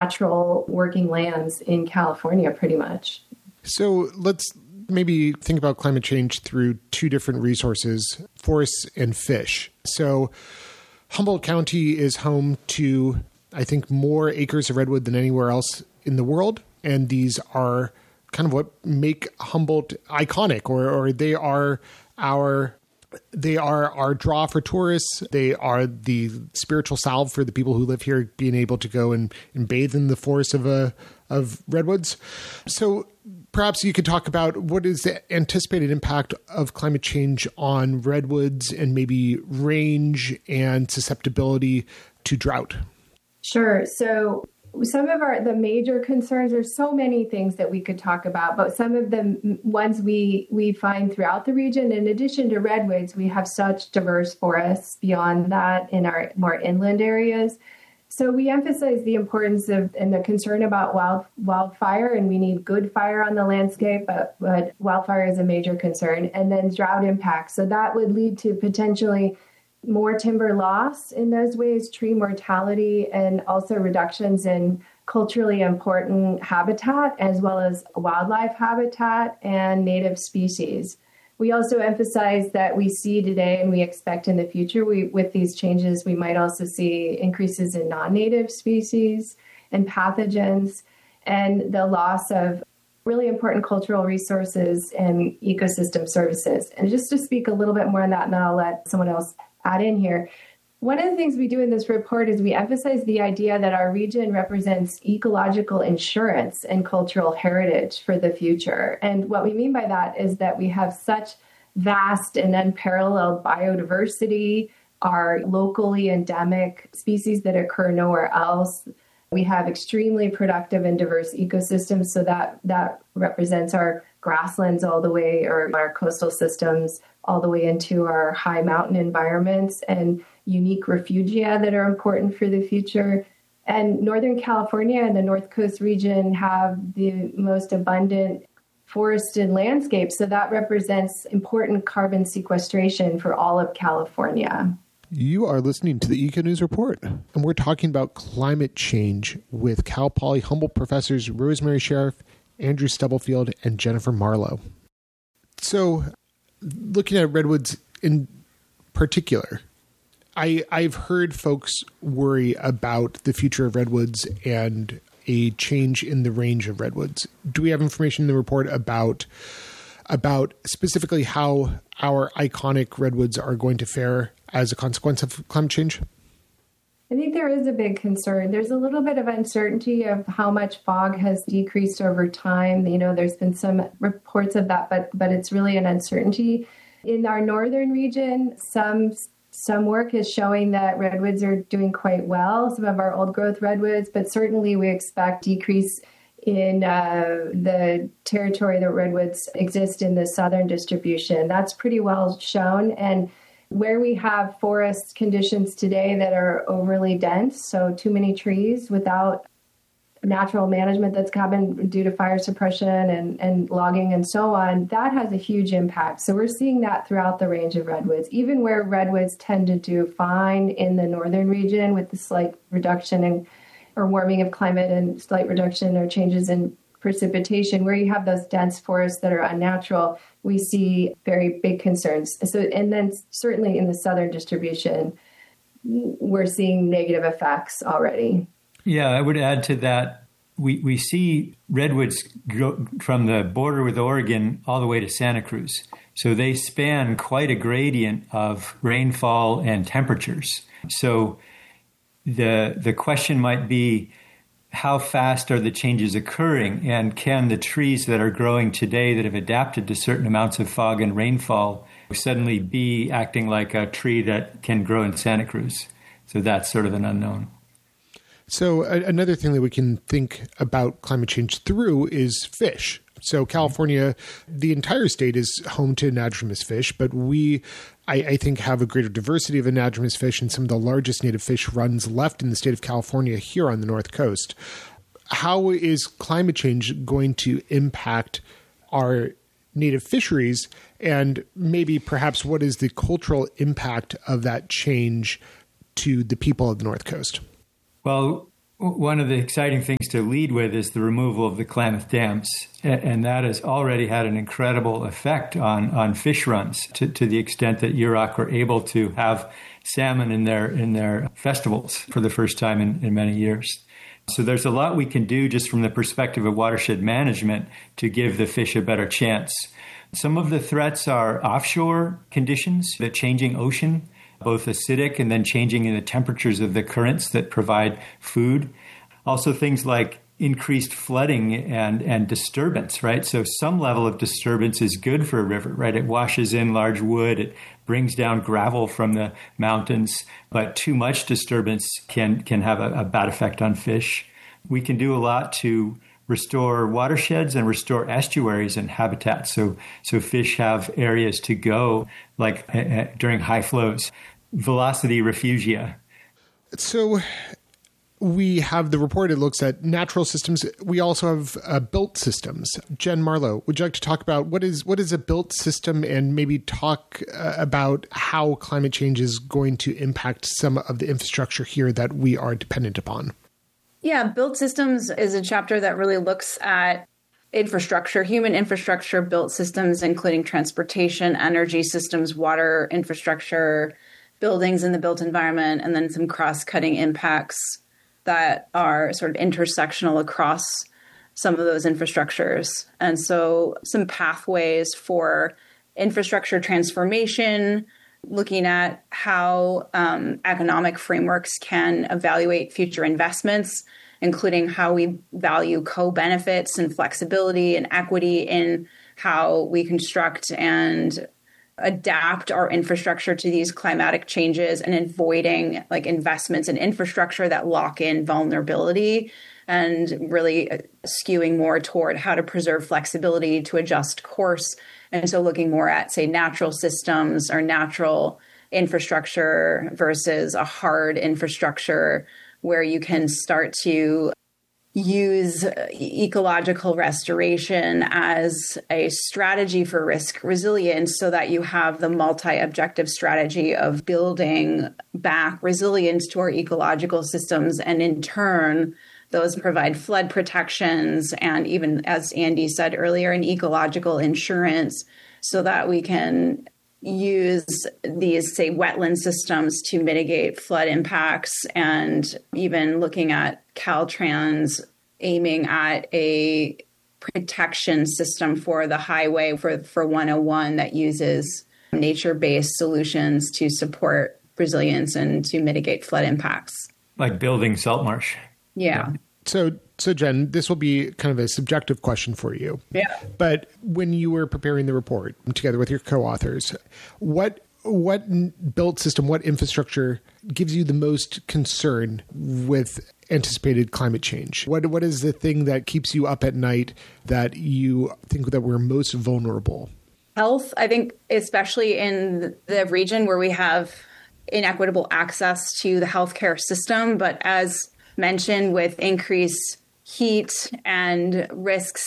natural working lands in California, pretty much. So let's maybe think about climate change through two different resources, forests and fish. So Humboldt County is home to, I think, more acres of redwood than anywhere else in the world. And these are kind of what make Humboldt iconic, or they are our draw for tourists. They are the spiritual salve for the people who live here, being able to go and bathe in the forest of redwoods. So perhaps you could talk about what is the anticipated impact of climate change on redwoods and maybe range and susceptibility to drought. Sure. So some of the major concerns, there's so many things that we could talk about, but some of the ones we find throughout the region, in addition to redwoods, we have such diverse forests beyond that in our more inland areas. So we emphasize the importance of and the concern about wildfire, and we need good fire on the landscape, but wildfire is a major concern, and then drought impacts. So that would lead to potentially more timber loss in those ways, tree mortality, and also reductions in culturally important habitat, as well as wildlife habitat and native species. We also emphasize that we see today and we expect in the future, with these changes, we might also see increases in non-native species and pathogens and the loss of really important cultural resources and ecosystem services. And just to speak a little bit more on that, and then I'll let someone else add in here. One of the things we do in this report is we emphasize the idea that our region represents ecological insurance and cultural heritage for the future. And what we mean by that is that we have such vast and unparalleled biodiversity, our locally endemic species that occur nowhere else. We have extremely productive and diverse ecosystems, so that represents our grasslands all the way, or our coastal systems all the way into our high mountain environments, and unique refugia that are important for the future. And Northern California and the North Coast region have the most abundant forested landscape, so that represents important carbon sequestration for all of California. You are listening to the Eco News Report, and we're talking about climate change with Cal Poly Humboldt professors Rosemary Sheriff, Andrew Stubblefield, and Jennifer Marlowe. So, looking at redwoods in particular, I've heard folks worry about the future of redwoods and a change in the range of redwoods. Do we have information in the report about specifically how our iconic redwoods are going to fare as a consequence of climate change? I think there is a big concern. There's a little bit of uncertainty of how much fog has decreased over time. You know, there's been some reports of that, but it's really an uncertainty. In our northern region, some work is showing that redwoods are doing quite well, some of our old growth redwoods, but certainly we expect decrease in the territory that redwoods exist in the southern distribution. That's pretty well shown. And where we have forest conditions today that are overly dense, so too many trees without natural management that's happened due to fire suppression and logging and so on, that has a huge impact. So we're seeing that throughout the range of redwoods, even where redwoods tend to do fine in the northern region with the slight reduction or warming of climate and slight reduction or changes in precipitation, where you have those dense forests that are unnatural, we see very big concerns. So, and then certainly in the southern distribution, we're seeing negative effects already. Yeah, I would add to that. We see redwoods go from the border with Oregon all the way to Santa Cruz. So they span quite a gradient of rainfall and temperatures. So the question might be, how fast are the changes occurring? And can the trees that are growing today that have adapted to certain amounts of fog and rainfall suddenly be acting like a tree that can grow in Santa Cruz? So that's sort of an unknown. So another thing that we can think about climate change through is fish. So California, the entire state is home to anadromous fish, but I think, have a greater diversity of anadromous fish, and some of the largest native fish runs left in the state of California here on the North Coast. How is climate change going to impact our native fisheries, and maybe perhaps what is the cultural impact of that change to the people of the North Coast? Well, One of the exciting things to lead with is the removal of the Klamath dams. And that has already had an incredible effect on fish runs to the extent that Yurok were able to have salmon in their festivals for the first time in many years. So there's a lot we can do just from the perspective of watershed management to give the fish a better chance. Some of the threats are offshore conditions, the changing ocean, both acidic and then changing in the temperatures of the currents that provide food. Also things like increased flooding and disturbance, right? So some level of disturbance is good for a river, right? It washes in large wood, it brings down gravel from the mountains, but too much disturbance can have a bad effect on fish. We can do a lot to restore watersheds and restore estuaries and habitats. So fish have areas to go, like during high flows. Velocity refugia. So we have the report. It looks at natural systems. We also have built systems. Jen Marlowe, would you like to talk about what is a built system and maybe talk about how climate change is going to impact some of the infrastructure here that we are dependent upon? Yeah, built systems is a chapter that really looks at infrastructure, human infrastructure, built systems, including transportation, energy systems, water infrastructure, buildings in the built environment, and then some cross-cutting impacts that are sort of intersectional across some of those infrastructures. And so some pathways for infrastructure transformation, looking at how economic frameworks can evaluate future investments, including how we value co-benefits and flexibility and equity in how we construct and adapt our infrastructure to these climatic changes, and avoiding like investments in infrastructure that lock in vulnerability, and really skewing more toward how to preserve flexibility to adjust course. And so looking more at, say, natural systems or natural infrastructure versus a hard infrastructure where you can start to use ecological restoration as a strategy for risk resilience, so that you have the multi-objective strategy of building back resilience to our ecological systems. And in turn, those provide flood protections and even, as Andy said earlier, an ecological insurance, so that we can use these, say, wetland systems to mitigate flood impacts, and even looking at Caltrans aiming at a protection system for the highway for 101 that uses nature-based solutions to support resilience and to mitigate flood impacts. Like building salt marsh. Yeah. So Jen, this will be kind of a subjective question for you. Yeah. But when you were preparing the report together with your co-authors, what built system, what infrastructure gives you the most concern with anticipated climate change? What is the thing that keeps you up at night that you think that we're most vulnerable? Health, I think, especially in the region where we have inequitable access to the healthcare system, but as mentioned, with increased heat and risks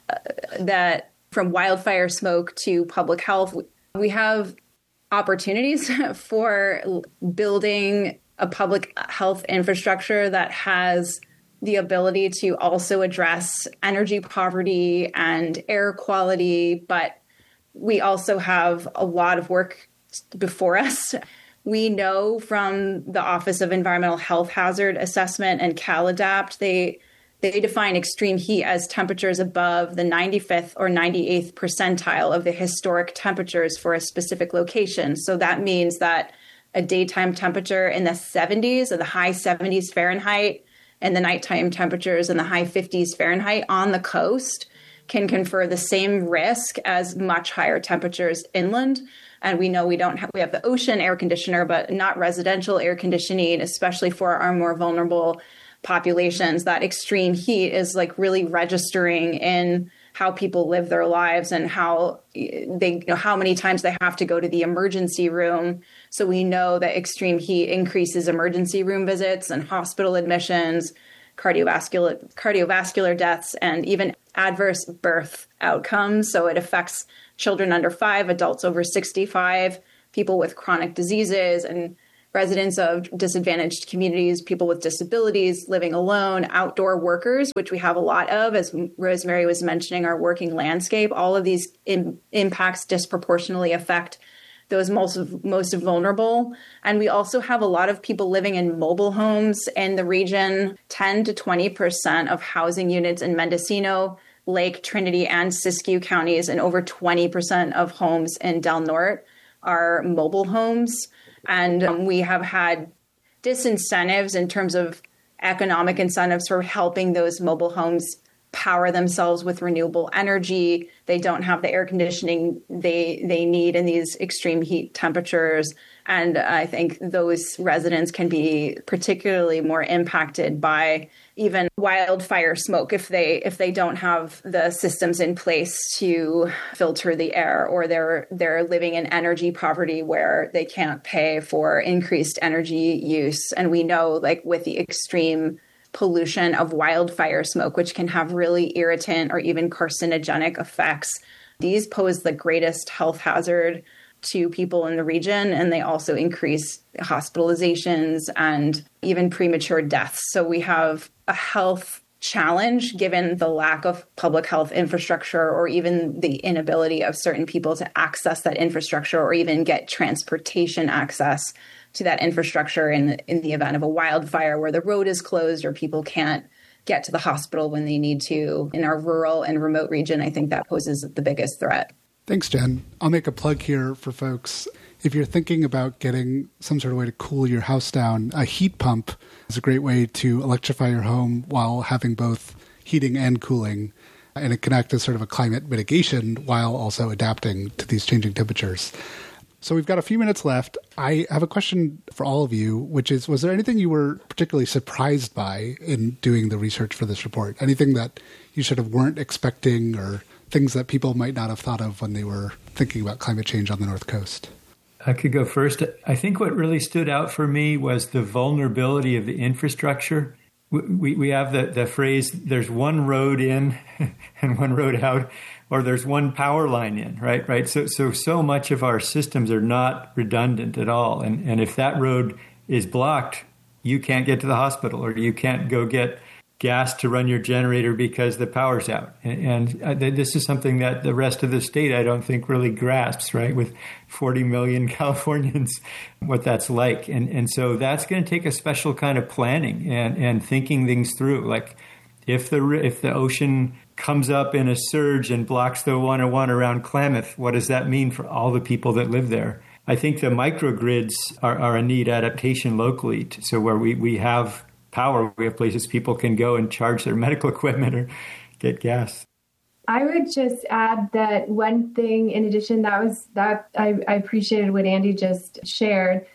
that from wildfire smoke to public health, we have opportunities for building a public health infrastructure that has the ability to also address energy poverty and air quality. But we also have a lot of work before us. We know from the Office of Environmental Health Hazard Assessment and CalAdapt, they define extreme heat as temperatures above the 95th or 98th percentile of the historic temperatures for a specific location. So that means that a daytime temperature in the 70s or the high 70s Fahrenheit and the nighttime temperatures in the high 50s Fahrenheit on the coast can confer the same risk as much higher temperatures inland. And we know we have the ocean air conditioner, but not residential air conditioning, especially for our more vulnerable populations. That extreme heat is like really registering in how people live their lives and how how many times they have to go to the emergency room. So we know that extreme heat increases emergency room visits and hospital admissions, cardiovascular deaths, and even adverse birth outcomes. So it affects children under 5, adults over 65, people with chronic diseases, and residents of disadvantaged communities, people with disabilities, living alone, outdoor workers, which we have a lot of, as Rosemary was mentioning, our working landscape. All of these impacts disproportionately affect those most vulnerable. And we also have a lot of people living in mobile homes in the region. 10 to 20% of housing units in Mendocino, Lake, Trinity, and Siskiyou counties, and over 20% of homes in Del Norte are mobile homes. And we have had disincentives in terms of economic incentives for helping those mobile homes power themselves with renewable energy. They don't have the air conditioning they need in these extreme heat temperatures. And I think those residents can be particularly more impacted by even wildfire smoke if they don't have the systems in place to filter the air, or they're living in energy poverty where they can't pay for increased energy use. And we know, like, with the extreme pollution of wildfire smoke, which can have really irritant or even carcinogenic effects, these pose the greatest health hazard to people in the region, and they also increase hospitalizations and even premature deaths. So we have a health challenge given the lack of public health infrastructure, or even the inability of certain people to access that infrastructure or even get transportation access to that infrastructure in the event of a wildfire where the road is closed or people can't get to the hospital when they need to. In our rural and remote region, I think that poses the biggest threat. Thanks, Jen. I'll make a plug here for folks. If you're thinking about getting some sort of way to cool your house down, a heat pump is a great way to electrify your home while having both heating and cooling. And it can act as sort of a climate mitigation while also adapting to these changing temperatures. So we've got a few minutes left. I have a question for all of you, which is, was there anything you were particularly surprised by in doing the research for this report? Anything that you sort of weren't expecting, or things that people might not have thought of when they were thinking about climate change on the North Coast? I could go first. I think what really stood out for me was the vulnerability of the infrastructure. We have the phrase, there's one road in and one road out, or there's one power line in, right? So much of our systems are not redundant at all. And if that road is blocked, you can't get to the hospital, or you can't go get gas to run your generator because the power's out. And this is something that the rest of the state, I don't think, really grasps, right? With 40 million Californians, what that's like. And so that's going to take a special kind of planning and thinking things through. Like, if the ocean comes up in a surge and blocks the 101 around Klamath, what does that mean for all the people that live there? I think the microgrids are a neat adaptation locally. So where we have power, we have places people can go and charge their medical equipment or get gas. I would just add that one thing in addition, I appreciated what Andy just shared.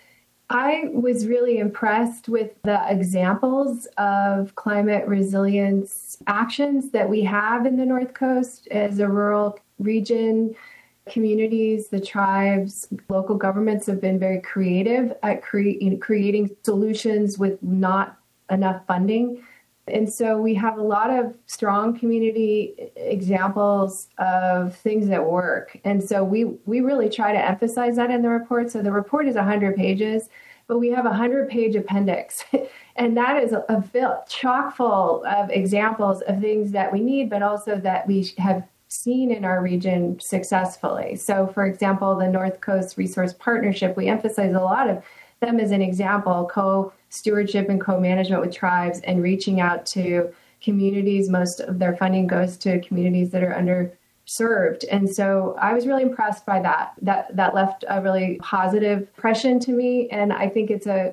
I was really impressed with the examples of climate resilience actions that we have in the North Coast as a rural region. Communities, the tribes, local governments have been very creative at creating solutions with not enough funding. And so we have a lot of strong community examples of things that work. And so we really try to emphasize that in the report. So the report is 100 pages, but we have a 100-page appendix. And that is chock full of examples of things that we need, but also that we have seen in our region successfully. So, for example, the North Coast Resource Partnership, we emphasize a lot of them as an example, co-stewardship and co-management with tribes and reaching out to communities. Most of their funding goes to communities that are underserved. And so I was really impressed by that. That left a really positive impression to me. And I think it's a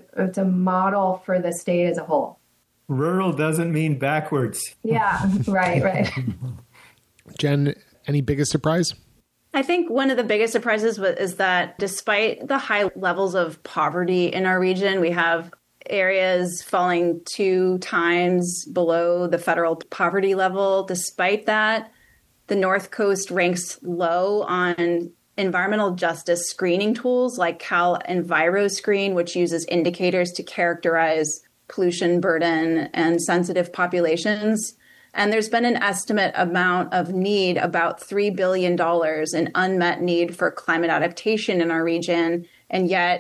model for the state as a whole. Rural doesn't mean backwards. Yeah, right. Jen, any biggest surprise? I think one of the biggest surprises is that despite the high levels of poverty in our region, we have areas falling 2 times below the federal poverty level. Despite that, the North Coast ranks low on environmental justice screening tools like Cal EnviroScreen, which uses indicators to characterize pollution burden and sensitive populations. And there's been an estimate amount of need, about $3 billion in unmet need for climate adaptation in our region. And yet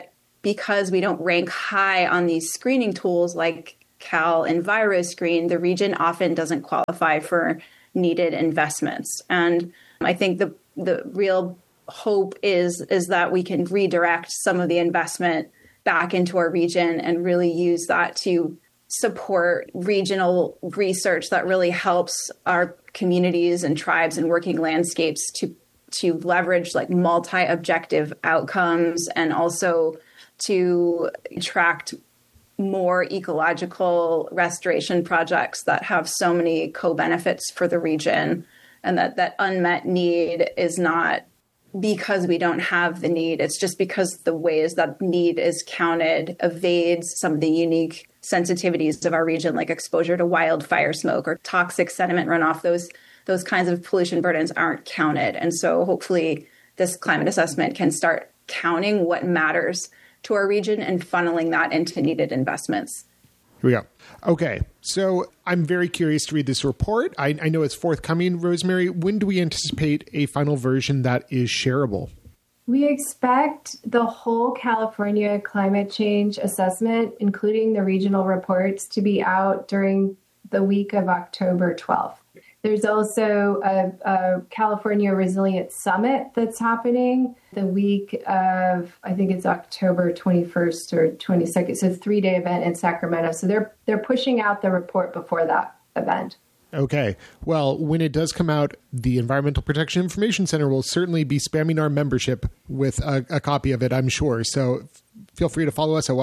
because we don't rank high on these screening tools like Cal EnviroScreen, the region often doesn't qualify for needed investments. And I think the real hope is that we can redirect some of the investment back into our region and really use that to support regional research that really helps our communities and tribes and working landscapes to leverage like multi-objective outcomes, and also to attract more ecological restoration projects that have so many co-benefits for the region. And that unmet need is not because we don't have the need. It's just because the ways that need is counted evades some of the unique sensitivities of our region, like exposure to wildfire smoke or toxic sediment runoff. Those kinds of pollution burdens aren't counted. And so hopefully this climate assessment can start counting what matters to our region and funneling that into needed investments. Here we go. Okay, so I'm very curious to read this report. I know it's forthcoming, Rosemary. When do we anticipate a final version that is shareable? We expect the whole California climate change assessment, including the regional reports, to be out during the week of October 12th. There's also a California Resilience Summit that's happening the week of, I think it's October 21st or 22nd. It's a 3-day event in Sacramento. So they're pushing out the report before that event. Okay. Well, when it does come out, the Environmental Protection Information Center will certainly be spamming our membership with a copy of it, I'm sure. So feel free to follow us at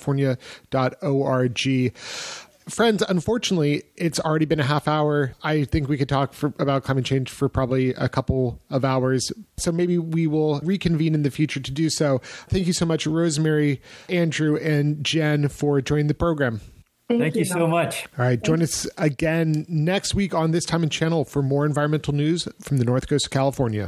wildcalifornia.org. Friends, unfortunately, it's already been a half hour. I think we could talk about climate change for probably a couple of hours. So maybe we will reconvene in the future to do so. Thank you so much, Rosemary, Andrew, and Jen, for joining the program. Thank you so much. All right. Join us again next week on this time and channel for more environmental news from the North Coast of California.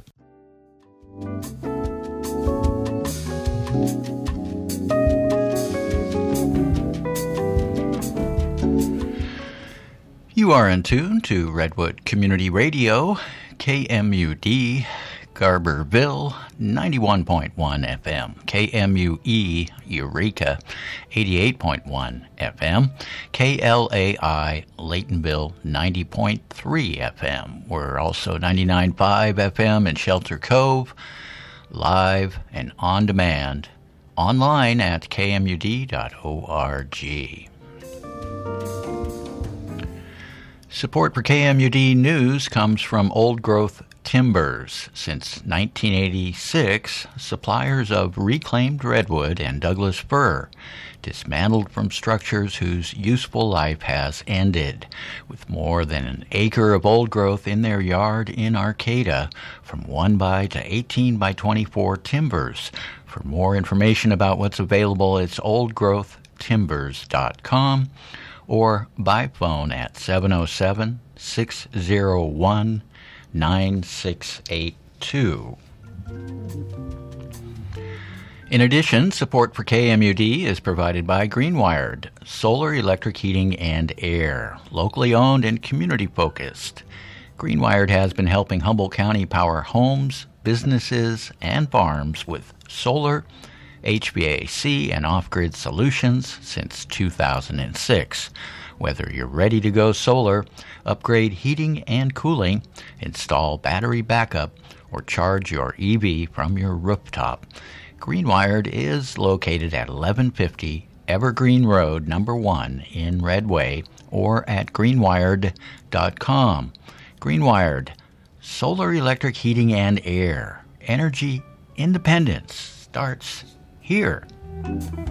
You are in tune to Redwood Community Radio, KMUD, Garberville, 91.1 FM, KMUE, Eureka, 88.1 FM, KLAI, Laytonville, 90.3 FM. We're also 99.5 FM in Shelter Cove, live and on demand, online at kmud.org. Support for KMUD News comes from Old Growth Timbers. Since 1986, suppliers of reclaimed redwood and Douglas fir, dismantled from structures whose useful life has ended. With more than an acre of old growth in their yard in Arcata, from 1x to 18x24 timbers. For more information about what's available, it's oldgrowthtimbers.com. or by phone at 707-601-9682. In addition, support for KMUD is provided by Greenwired, solar, electric heating, and air, locally owned and community-focused. Greenwired has been helping Humboldt County power homes, businesses, and farms with solar, HVAC, and off-grid solutions since 2006. Whether you're ready to go solar, upgrade heating and cooling, install battery backup, or charge your EV from your rooftop, Greenwired is located at 1150 Evergreen Road, number 1 in Redway, or at greenwired.com. Greenwired, solar, electric heating, and air. Energy independence starts here.